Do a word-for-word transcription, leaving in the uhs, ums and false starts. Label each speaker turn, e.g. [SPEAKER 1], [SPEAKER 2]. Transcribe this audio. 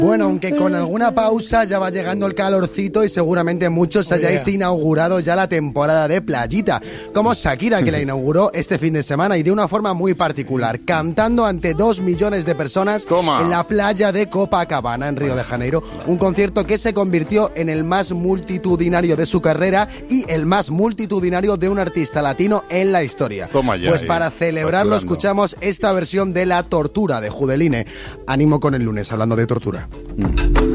[SPEAKER 1] Bueno, aunque con alguna pausa ya va llegando el calorcito y seguramente muchos hayáis inaugurado ya la temporada de playita, como Shakira, que la inauguró este fin de semana y de una forma muy particular, cantando ante dos millones de personas
[SPEAKER 2] Toma.
[SPEAKER 1] en la playa de Copacabana, en Río de Janeiro. Un concierto que se convirtió en el más multitudinario de su carrera y el más multitudinario de un artista latino en la historia.
[SPEAKER 2] Toma ya,
[SPEAKER 1] pues
[SPEAKER 2] eh,
[SPEAKER 1] para celebrarlo
[SPEAKER 2] facturando.
[SPEAKER 1] escuchamos esta versión de La Tortura de Judeline. Ánimo con el lunes, hablando de tortura.